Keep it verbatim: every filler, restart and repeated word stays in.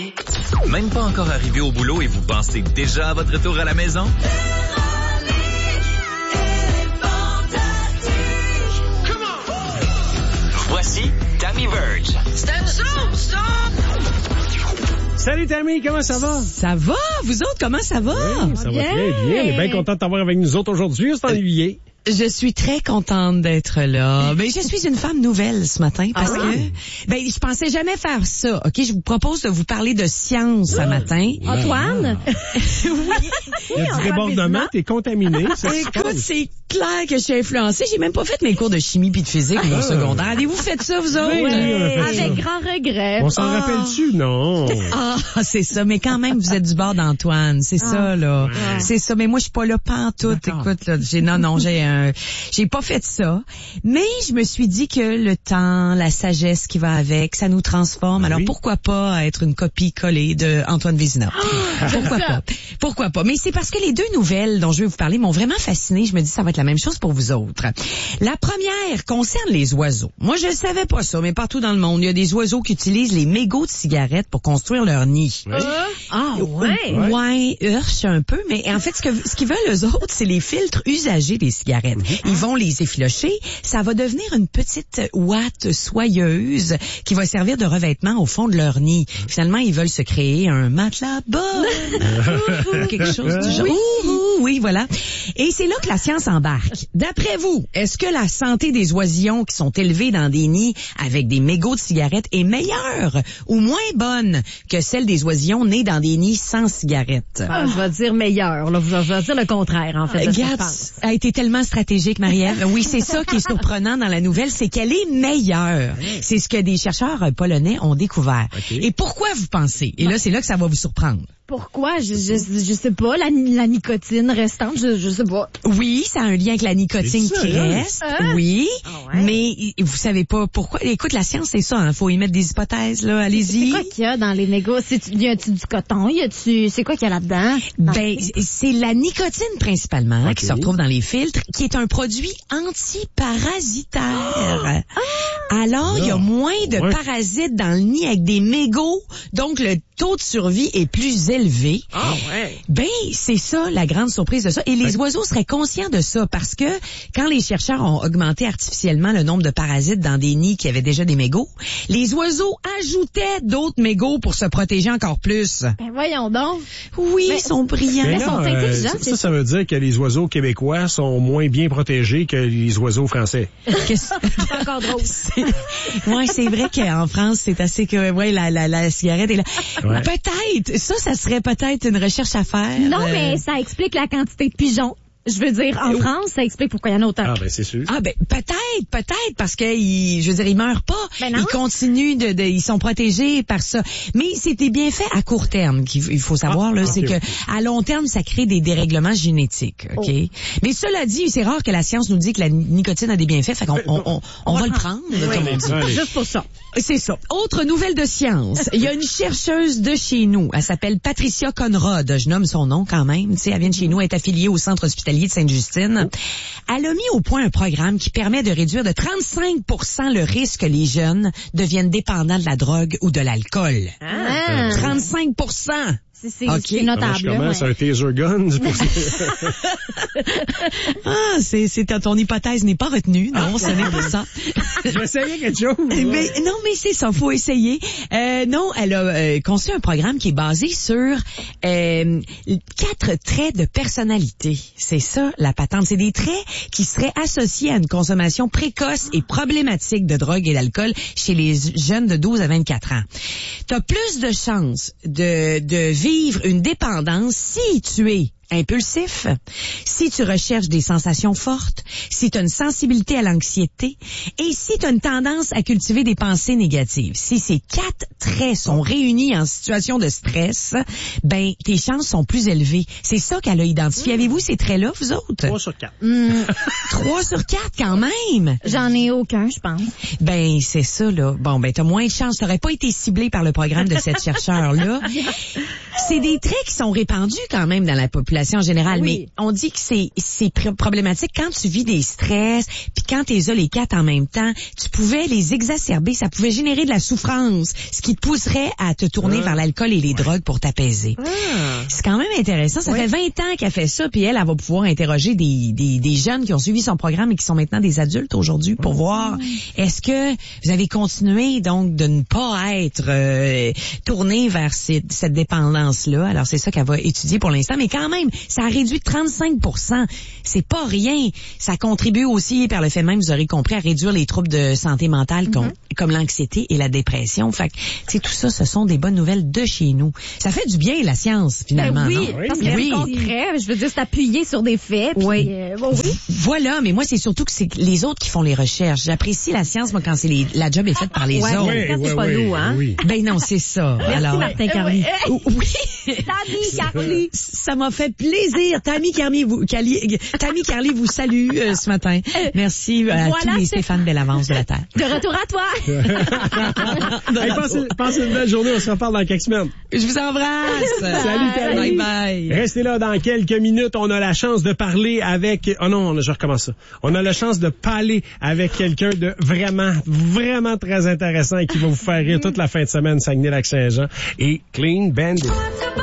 Véronique. Même pas encore arrivé au boulot et vous pensez déjà à votre retour à la maison? Voici Tammy Verge. Stand so, stop! Salut Tammy, comment ça va? Ça va? Vous autres, comment ça va? Oui, ça va très bien. On est bien content de t'avoir avec nous autres aujourd'hui. On s'est ennuyé. Je suis très contente d'être là. Ben, je suis une femme nouvelle ce matin parce ah oui? que ben je pensais jamais faire ça. OK, je vous propose de vous parler de science ce matin. Antoine? Oui. Il y a du débordement, t'es contaminé. Écoute, c'est clair que je suis influencée. J'ai même pas fait mes cours de chimie puis de physique au secondaire. Avez-vous fait ça, vous autres? Oui, oui, on a fait Avec ça. grand regret. On s'en Ah. rappelle-tu? Non. Ah, c'est ça. Mais quand même, vous êtes du bord d'Antoine. C'est Ah. ça, là. Ouais. C'est ça. Mais moi, je suis pas là pantoute. D'accord. Écoute, là, j'ai, non, non, j'ai un, j'ai pas fait ça. Mais je me suis dit que le temps, la sagesse qui va avec, ça nous transforme. Alors, Oui. pourquoi pas être une copie collée de Antoine Vézina? Pourquoi ça. pas? Pourquoi pas? Mais c'est parce que les deux nouvelles dont je vais vous parler m'ont vraiment fascinée. Je me dis, ça va être la même chose pour vous autres. La première concerne les oiseaux. Moi, je ne savais pas ça, mais partout dans le monde, il y a des oiseaux qui utilisent les mégots de cigarettes pour construire leur nid. Oui. Ah, ouais. Ouais. Ouais, urche un peu, mais en fait, ce que ce qu'ils veulent eux autres, c'est les filtres usagés des cigarettes. Ils vont les effilocher, ça va devenir une petite ouate soyeuse qui va servir de revêtement au fond de leur nid. Finalement, ils veulent se créer un matelas bas, quelque chose du genre. Oui, oui, voilà. Et c'est là que la science embarque. D'après vous, est-ce que la santé des oisillons qui sont élevés dans des nids avec des mégots de cigarettes est meilleure ou moins bonne que celle des oisillons nés dans des nids sans cigarettes? Ah, je vais dire meilleur. Là. Je vais dire le contraire, en fait. de ce que je Gats pense. a été tellement stratégique, Marie-Ève. Oui, c'est ça qui est surprenant dans la nouvelle, c'est qu'elle est meilleure. C'est ce que des chercheurs polonais ont découvert. Okay. Et pourquoi vous pensez? Et là, c'est là que ça va vous surprendre. Pourquoi? Je, je, je sais pas. La, la nicotine restante, je, je sais pas. Oui, ça a un lien avec la nicotine C'est ça, qui hein? reste. Hein? Oui, Ah ouais? mais vous savez pas pourquoi. Écoute, la science, c'est ça. Hein. Faut y mettre des hypothèses, là. C'est Allez-y. quoi qu'il y a dans les mégots? C'est, y a-tu du coton? Y a-tu, c'est quoi qu'il y a là-dedans? Dans- Ben, c'est la nicotine principalement Ok. qui se retrouve dans les filtres, qui est un produit antiparasitaire. Alors, il y a Ah. moins de Ouais. parasites dans le nid avec des mégots, donc le taux de survie est plus élevé. Ah ouais. Ben, c'est ça la grande surprise de ça. Et les oiseaux seraient conscients de ça parce que quand les chercheurs ont augmenté artificiellement le nombre de parasites dans des nids qui avaient déjà des mégots, les oiseaux ajoutaient d'autres mégots pour se protéger encore plus. Ben voyons donc. Oui, Mais- ils sont brillants. Mais ils sont intelligents, ça, c'est ça, ça veut dire que les oiseaux québécois sont moins bien protégés que les oiseaux français. Qu'est-ce- C'est encore drôle. C'est- ouais, c'est vrai qu'en France, c'est assez que, ouais, la, la, la cigarette est là. Ouais. Peut-être, ça, ça serait peut-être une recherche à faire. Non, Euh, mais ça explique la quantité de pigeons. Je veux dire, en France, ça explique pourquoi il y en a autant. Ah ben c'est sûr. Ah ben peut-être, peut-être parce que ils, je veux dire ils meurent pas, Ben non. ils continuent de, de ils sont protégés par ça. Mais c'était bien fait à court terme qu'il il faut savoir Ah, là, ok, c'est que ok. à long terme ça crée des dérèglements génétiques, OK? Oh. Mais cela dit, c'est rare que la science nous dit que la nicotine a des bienfaits, fait qu'on on, on, on va le prendre comme on dit. Allez. Juste pour ça. C'est ça. Autre nouvelle de science. Il y a une chercheuse de chez nous. Elle s'appelle Patricia Conrad. Je nomme son nom quand même. Tu sais, elle vient de chez nous. Elle est affiliée au Centre hospitalier de Sainte-Justine. Elle a mis au point un programme qui permet de réduire de trente-cinq pour cent le risque que les jeunes deviennent dépendants de la drogue ou de l'alcool. Ah. trente-cinq pour cent. C'est, c'est, Ok. c'est Comment notable. je là, commence ouais. un taser gun? c'est pour- Ah, c'est, c'est, ton hypothèse n'est pas retenue. Non, ce n'est pas ça. J'essayais quelque chose. Mais, non, mais c'est ça, faut essayer. Euh, non, elle a euh, conçu un programme qui est basé sur euh, quatre traits de personnalité. C'est ça, la patente. C'est des traits qui seraient associés à une consommation précoce et problématique de drogue et d'alcool chez les jeunes de douze à vingt-quatre ans. Tu as plus de chances de, de vivre une dépendance si tu es impulsif, si tu recherches des sensations fortes, si tu as une sensibilité à l'anxiété et si tu as une tendance à cultiver des pensées négatives. Si ces quatre traits sont réunis en situation de stress, ben tes chances sont plus élevées. C'est ça qu'elle a identifié. Avez-vous ces traits-là, vous autres? trois sur quatre. Trois sur quatre quand même. J'en ai aucun, je pense. Ben, c'est ça, là. Bon, ben, t'as moins de chance. T'aurais pas été ciblé par le programme de cette chercheur-là. C'est des traits qui sont répandus quand même dans la population. population en général. Oui. Mais on dit que c'est c'est pr- problématique quand tu vis des stress, puis quand t'es as les quatre en même temps, tu pouvais les exacerber, ça pouvait générer de la souffrance, ce qui te pousserait à te tourner ah. vers l'alcool et les ouais. drogues pour t'apaiser. Ah. C'est quand même intéressant. Ça oui. fait vingt ans qu'elle fait ça, puis elle, elle va pouvoir interroger des, des, des jeunes qui ont suivi son programme et qui sont maintenant des adultes aujourd'hui pour mmh. voir est-ce que vous avez continué donc de ne pas être euh, tourné vers cette, cette dépendance-là. Alors c'est ça qu'elle va étudier pour l'instant, mais quand même, ça a réduit de trente-cinq pour cent. C'est pas rien. Ça contribue aussi par le fait même, vous aurez compris, à réduire les troubles de santé mentale mmh. comme, comme l'anxiété et la dépression. Fait que, tu sais, tout ça, ce sont des bonnes nouvelles de chez nous. Ça fait du bien, la science, finalement. Ben oui, non? parce que oui. c'est concret. Je veux dire, c'est appuyé sur des faits. Puis, oui. Euh, bon, oui. Voilà, mais moi, c'est surtout que c'est les autres qui font les recherches. J'apprécie la science, moi, quand c'est les, la job est faite par les ouais, autres. Oui, quand c'est oui, pas oui, nous, hein. Oui. Ben non, c'est ça. Merci, Alors, Martin Carly. Euh, oui. Tammy Carly. Ça m'a fait plaisir. Tammy Carly vous, Carly, Tammy Carly vous salue euh, ce matin. Merci à voilà, tous les Stéphane Bellavance de la Terre. De retour à toi. Hey, passez, passez une belle journée. On se reparle dans quelques semaines. Je vous embrasse. Salut, Tammy. Bye bye. Restez là dans quelques minutes. On a la chance de parler avec... Oh non, je recommence ça. On a la chance de parler avec quelqu'un de vraiment, vraiment très intéressant et qui va vous faire rire toute la fin de semaine, Saguenay-Lac-Saint-Jean et Clean Bandit.